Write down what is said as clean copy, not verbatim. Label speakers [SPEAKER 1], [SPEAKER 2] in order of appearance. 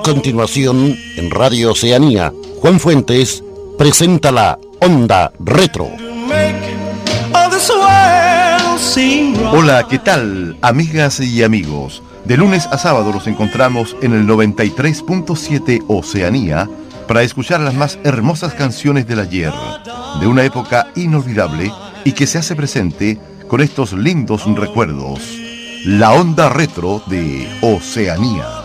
[SPEAKER 1] A continuación, en Radio Oceanía, Juan Fuentes presenta la Onda Retro.
[SPEAKER 2] Hola, ¿qué tal, amigas y amigos? De lunes a sábado nos encontramos en el 93.7 Oceanía para escuchar las más hermosas canciones del ayer, de una época inolvidable y que se hace presente con estos lindos recuerdos. La Onda Retro de Oceanía.